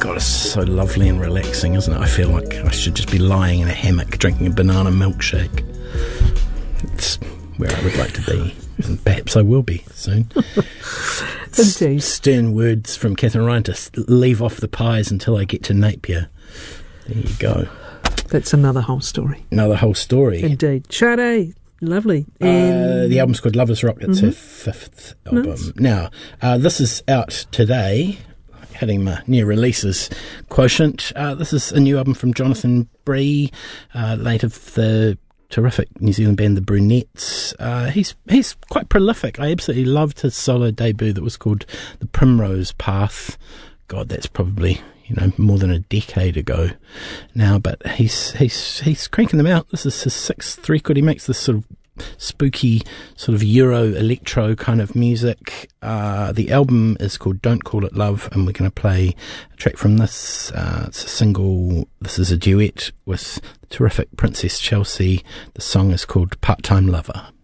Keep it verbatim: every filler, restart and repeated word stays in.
God, it's so lovely and relaxing, isn't it? I feel like I should just be lying in a hammock drinking a banana milkshake. It's where I would like to be, and perhaps I will be soon. Indeed. Stern words from Catherine Ryan to leave off the pies until I get to Napier. There you go. That's another whole story. Another whole story. Indeed. Sade, lovely. Uh, the album's called Lovers Rock. It's mm-hmm. her fifth album. Nice. Now, uh, this is out today. Hitting my new releases quotient. Uh, this is a new album from Jonathan Bree, uh, late of the terrific New Zealand band The Brunettes. Uh, he's he's quite prolific. I absolutely loved his solo debut that was called The Primrose Path. God, that's probably, you know, more than a decade ago now. But he's he's he's cranking them out. This is his sixth record. He makes this sort of spooky sort of Euro electro kind of music. Uh, the album is called Don't Call It Love, and we're going to play a track from this. Uh, it's a single. This is a duet with the terrific Princess Chelsea. The song is called Part-Time Lover.